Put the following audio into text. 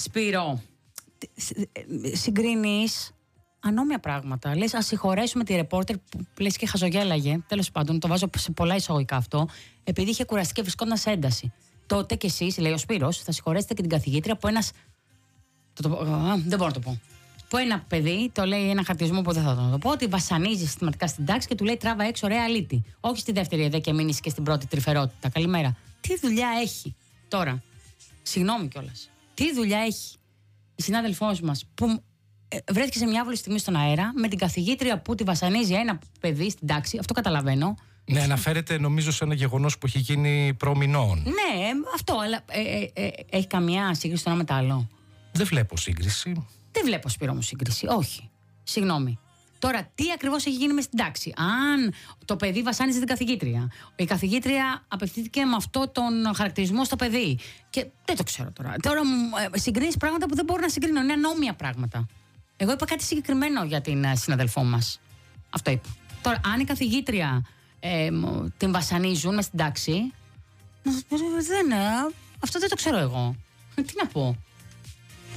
Σπύρο, συγκρίνεις ανώμια πράγματα. Λες, ας συγχωρέσουμε τη ρεπόρτερ που λες και χαζογέλαγε. Τέλος πάντων, το βάζω σε πολλά εισαγωγικά αυτό, επειδή είχε κουραστεί και βρισκόταν σε ένταση. Τότε κι εσείς, λέει ο Σπύρος, θα συγχωρέσετε και την καθηγήτρια που ένας. Δεν μπορώ να το πω. Που ένα παιδί, το λέει ένα χαρτισμό που δεν θα το πω, ότι βασανίζει συστηματικά στην τάξη και του λέει τράβα έξω, ωραία αλήτη. Όχι στη δεύτερη εδώ και μείνει και στην πρώτη τρυφερότητα. Καλημέρα. Τι δουλειά έχει τώρα. Συγγνώμη κιόλας. Τι δουλειά έχει η συνάδελφός μας που βρέθηκε σε μια άβολη στιγμή στον αέρα με την καθηγήτρια που τη βασανίζει ένα παιδί στην τάξη. Αυτό καταλαβαίνω. Ναι, αναφέρεται νομίζω σε ένα γεγονός που έχει γίνει προμηνών. Ναι, αυτό, αλλά έχει καμία σύγκριση το ένα με το άλλο? Δεν βλέπω σύγκριση. Δεν βλέπω, Σπύρο μου, σύγκριση. Όχι. Συγγνώμη. Τώρα, τι ακριβώς έχει γίνει μες στην τάξη? Αν το παιδί βασάνιζε την καθηγήτρια, η απευθύνθηκε με αυτό τον χαρακτηρισμό στο παιδί. Και δεν το ξέρω τώρα. Τώρα συγκρίνεις πράγματα που δεν μπορώ να συγκρίνω. Είναι ανώμια πράγματα. Εγώ είπα κάτι συγκεκριμένο για την συναδελφό μας. Αυτό είπα. Τώρα, αν η καθηγήτρια την βασανίζουν μες στην τάξη, αυτό δεν το ξέρω εγώ. Τι να πω.